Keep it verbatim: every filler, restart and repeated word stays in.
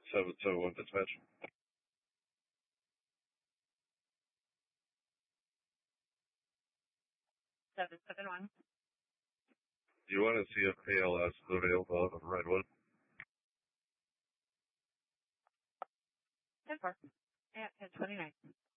seven seven one dispatch. seven seven one. Do you want to see if K L S is available on Redwood? ten four. Yeah, ten twenty-nine.